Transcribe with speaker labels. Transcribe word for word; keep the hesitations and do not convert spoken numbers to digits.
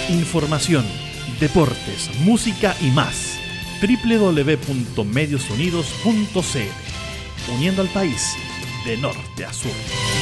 Speaker 1: Información, deportes, música y más. doble u doble u doble u punto medios unidos punto c l. Uniendo al país de norte a sur.